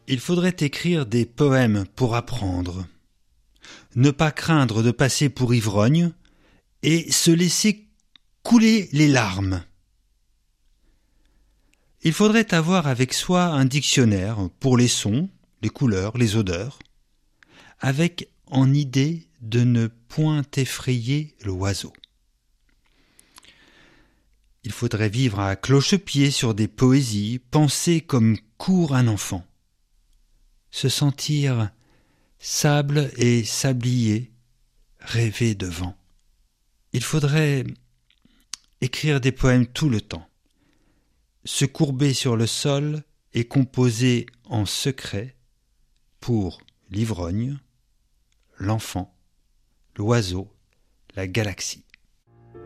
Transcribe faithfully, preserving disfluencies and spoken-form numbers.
Il faudrait écrire des poèmes pour apprendre, ne pas craindre de passer pour ivrogne et se laisser couler les larmes. Il faudrait avoir avec soi un dictionnaire pour les sons, les couleurs, les odeurs, avec en idée de ne point effrayer l'oiseau. Il faudrait vivre à cloche-pied sur des poésies, penser comme court un enfant, se sentir sable et sablier, rêver de vent. Il faudrait écrire des poèmes tout le temps, se courber sur le sol et composer en secret pour l'ivrogne, l'enfant, l'oiseau, la galaxie.